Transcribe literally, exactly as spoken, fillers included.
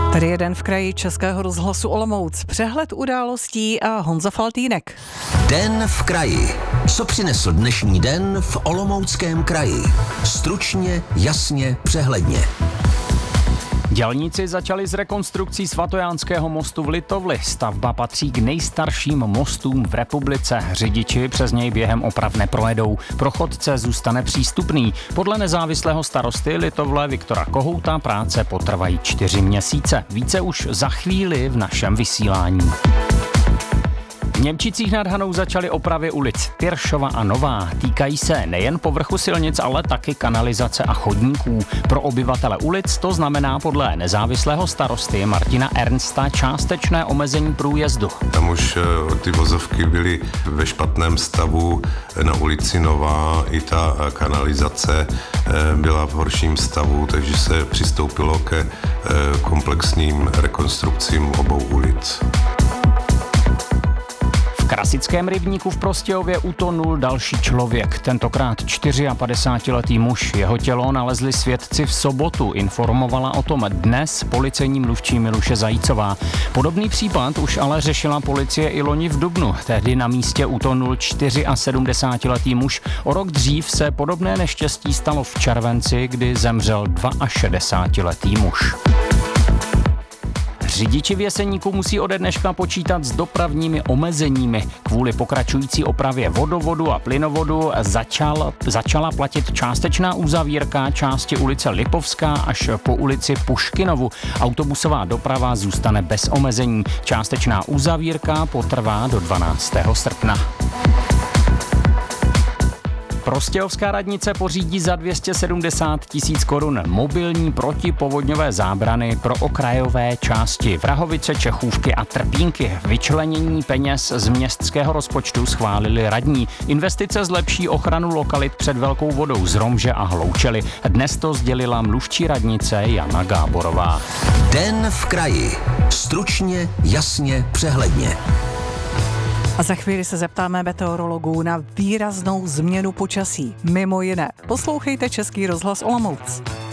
Tady jeden v kraji Českého rozhlasu Olomouc. Přehled událostí a Honza Faltýnek. Den v kraji. Co přinesl dnešní den v Olomouckém kraji? Stručně, jasně, přehledně. Dělníci začali s rekonstrukcí svatojánského mostu v Litovli. Stavba patří k nejstarším mostům v republice. Řidiči přes něj během oprav neprojedou. Pro chodce zůstane přístupný. Podle nezávislého starosty Litovle Viktora Kohouta práce potrvají čtyři měsíce. Více už za chvíli v našem vysílání. V Němčicích nad Hanou začaly opravy ulic Tyršova a Nová. Týkají se nejen povrchu silnic, ale taky kanalizace a chodníků. Pro obyvatele ulic to znamená podle nezávislého starosty Martina Ernsta částečné omezení průjezdu. Tam už ty vozovky byly ve špatném stavu, na ulici Nová i ta kanalizace byla v horším stavu, takže se přistoupilo ke komplexním rekonstrukcím obou ulic. V Krasickém rybníku v Prostějově utonul další člověk, tentokrát padesátčtyřletý muž. Jeho tělo nalezli svědci v sobotu, informovala o tom dnes policejní mluvčí Miluše Zajícová. Podobný případ už ale řešila policie i loni v dubnu. Tehdy na místě utonul sedmdesátčtyřletý muž. O rok dřív se podobné neštěstí stalo v červenci, kdy zemřel šedesátiletý muž. Řidiči v Jeseníku musí ode dneška počítat s dopravními omezeními. Kvůli pokračující opravě vodovodu a plynovodu začal, začala platit částečná uzavírka části ulice Lipovská až po ulici Puškinovu. Autobusová doprava zůstane bez omezení. Částečná uzavírka potrvá do dvanáctého srpna. Prostějovská radnice pořídí za dvě stě sedmdesát tisíc korun mobilní protipovodňové zábrany pro okrajové části Vrahovice, Čechůvky a Trpínky. Vyčlenění peněz z městského rozpočtu schválili radní. Investice zlepší ochranu lokalit před velkou vodou z Romže a Hloučely. Dnes to sdělila mluvčí radnice Jana Gáborová. Den v kraji. Stručně, jasně, přehledně. A za chvíli se zeptáme meteorologů na výraznou změnu počasí. Mimo jiné, poslouchejte Český rozhlas Olomouc.